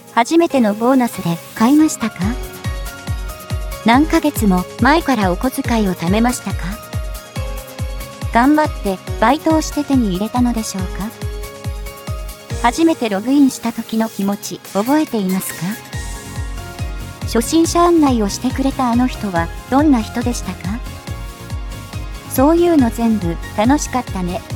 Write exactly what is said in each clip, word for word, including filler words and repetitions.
初めてのボーナスで買いましたか？何ヶ月も前からお小遣いを貯めましたか？頑張ってバイトをして手に入れたのでしょうか？初めてログインした時の気持ち覚えていますか？初心者案内をしてくれたあの人はどんな人でしたか？そういうの全部楽しかったね。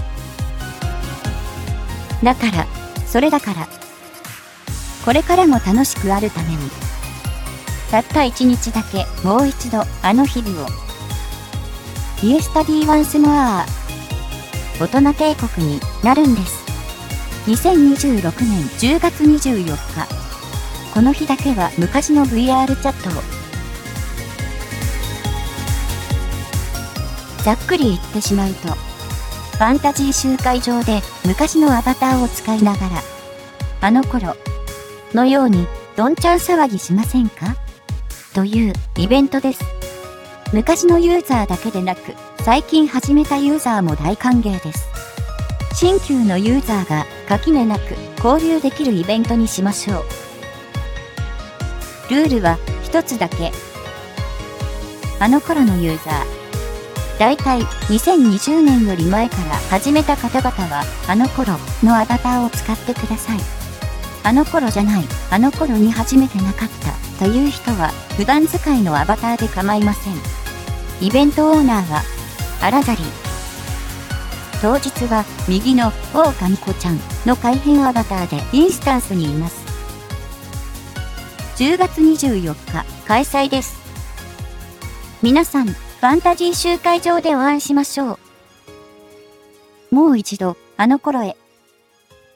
だから、それだから。これからも楽しくあるために。たった一日だけもう一度あの日々を。イエスタディワンスモア。大人帝国になるんです。にせんにじゅうろくねんじゅうがつにじゅうよっか。この日だけは昔の ブイアール チャットを。ざっくり言ってしまうと、ファンタジー集会場で昔のアバターを使いながら、あの頃のようにどんちゃん騒ぎしませんか？というイベントです。昔のユーザーだけでなく、最近始めたユーザーも大歓迎です。新旧のユーザーが垣根なく交流できるイベントにしましょう。ルールは一つだけ。あの頃のユーザー。だいたいにせんにじゅうねんより前から始めた方々は、あの頃のアバターを使ってください。あの頃じゃない、あの頃に始めてなかったという人は、普段使いのアバターで構いません。イベントオーナーは、アラザリー。当日は、右の、オオカミコちゃんの改変アバターでインスタンスにいます。じゅうがつにじゅうよっか、開催です。皆さん、ファンタジー集会場でお会いしましょう。もう一度、あの頃へ。